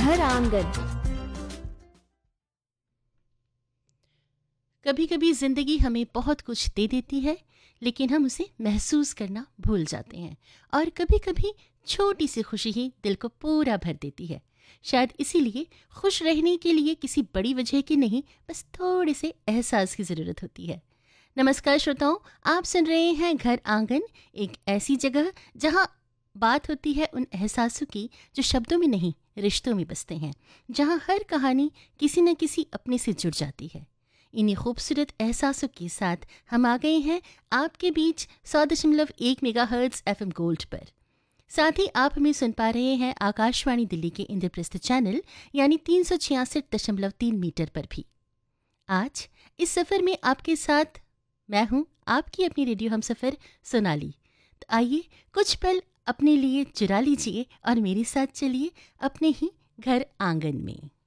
घर आंगन। कभी कभी जिंदगी हमें बहुत कुछ दे देती है, लेकिन हम उसे महसूस करना भूल जाते हैं। और कभी कभी छोटी सी खुशी ही दिल को पूरा भर देती है। शायद इसीलिए खुश रहने के लिए किसी बड़ी वजह की नहीं, बस थोड़े से एहसास की ज़रूरत होती है। नमस्कार श्रोताओं, आप सुन रहे हैं घर आंगन, एक ऐसी जगह जहां बात होती है उन एहसासों की जो शब्दों में नहीं, रिश्तों में बसते हैं, जहां हर कहानी किसी न किसी अपने से जुड़ जाती है। इन्हीं खूबसूरत एहसासों के साथ हम आ गए हैं आपके बीच 100.1 मेगाहर्ट्ज़ FM गोल्ड पर। साथ ही आप हमें सुन पा रहे हैं आकाशवाणी दिल्ली के इंद्रप्रस्थ चैनल यानी 366.3 मीटर पर भी। आज इस सफ़र में आपके साथ मैं हूं आपकी अपनी रेडियो हमसफ़र सोनाली। तो आइए कुछ पल अपने लिए चुरा लीजिए और मेरे साथ चलिए अपने ही घर आंगन में।